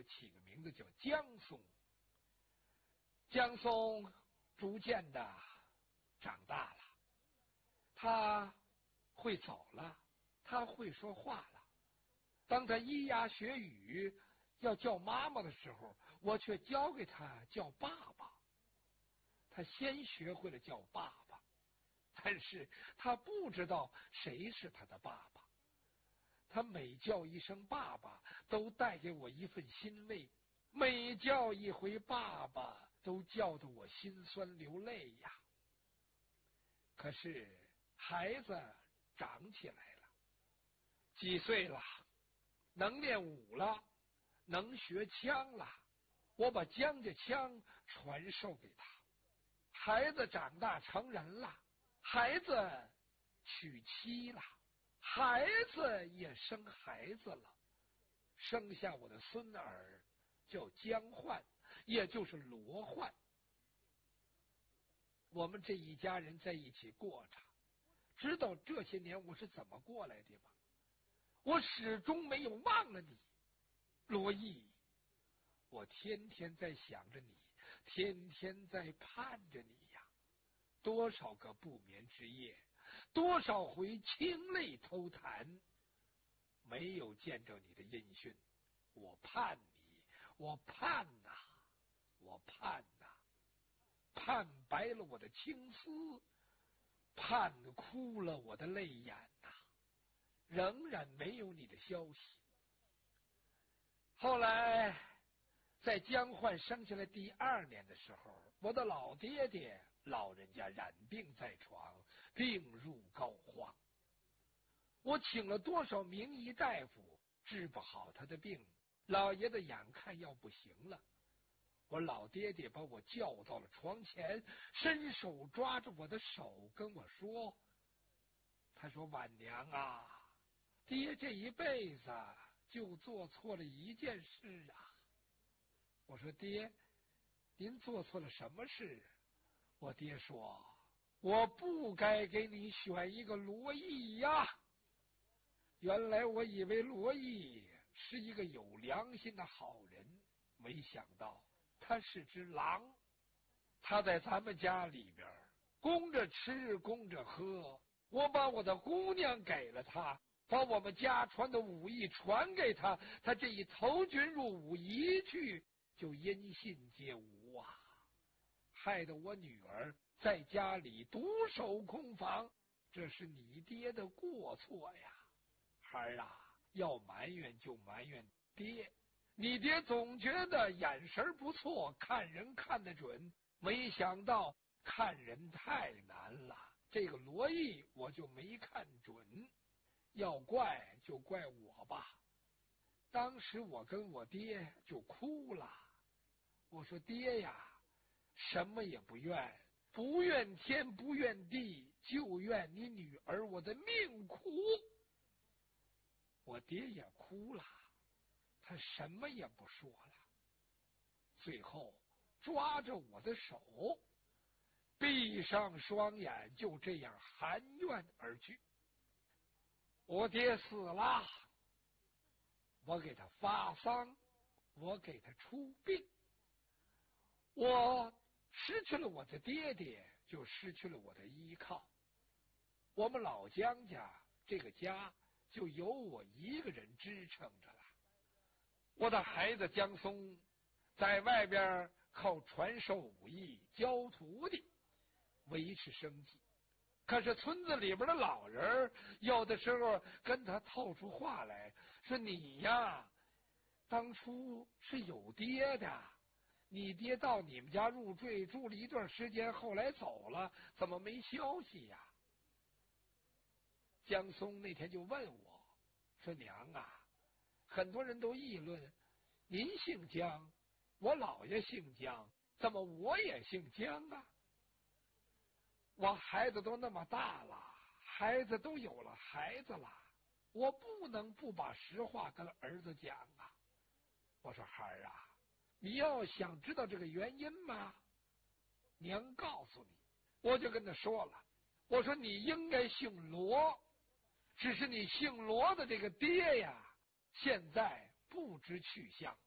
子起个名字叫江松。江松逐渐的长大了，他会走了，他会说话了。当他咿呀学语要叫妈妈的时候，我却教给他叫爸爸。他先学会了叫爸爸，但是他不知道谁是他的爸爸。他每叫一声爸爸，都带给我一份欣慰；每叫一回爸爸，都叫得我心酸流泪呀。可是孩子长起来了，几岁了，能练武了，能学枪了，我把江家枪传授给他。孩子长大成人了，孩子娶妻了，孩子也生孩子了，生下我的孙儿叫江焕，也就是罗焕。我们这一家人在一起过着，知道这些年我是怎么过来的吗？我始终没有忘了你，罗毅，我天天在想着你，天天在盼着你呀。多少个不眠之夜，多少回清泪偷弹，没有见着你的音讯。我盼你，我盼呐，我盼呐，盼白了我的青丝，盼哭了我的泪眼呐，仍然没有你的消息。后来在江焕生下来第2年的时候，我的老爹爹老人家染病在床，病入膏肓。我请了多少名医大夫，治不好他的病，老爷子眼看要不行了，我老爹爹把我叫到了床前，伸手抓着我的手跟我说，他说，晚娘啊，爹这一辈子就做错了一件事啊。我说，爹，您做错了什么事？我爹说，我不该给你选一个罗毅呀。原来我以为罗毅是一个有良心的好人，没想到他是只狼。他在咱们家里边供着吃供着喝，我把我的姑娘给了他，把我们家传的武艺传给他，他这一投军入伍一去就音信皆无啊，害得我女儿在家里独守空房，这是你爹的过错呀。孩儿啊，要埋怨就埋怨爹，你爹总觉得眼神不错，看人看得准，没想到看人太难了。这个罗毅我就没看准，要怪就怪我吧。当时我跟我爹就哭了，我说，爹呀，什么也不怨，不怨天不怨地，就怨你女儿我的命苦。我爹也哭了，他什么也不说了，最后抓着我的手，闭上双眼，就这样含怨而去。我爹死了，我给他发丧，我给他出殡。我失去了我的爹爹，就失去了我的依靠。我们老江家这个家就由我一个人支撑着了。我的孩子江松在外边靠传授武艺教徒弟维持生计，可是村子里边的老人有的时候跟他透出话来，说，你呀当初是有爹的，你爹到你们家入赘住了一段时间，后来走了，怎么没消息呀？江松那天就问我说，娘啊，很多人都议论您姓江，我姥爷姓江，怎么我也姓江啊？我孩子都那么大了，孩子都有了孩子了，我不能不把实话跟儿子讲啊。我说，孩儿啊，你要想知道这个原因吗？娘告诉你。我就跟他说了，我说，你应该姓罗，只是你姓罗的这个爹呀，现在不知去向，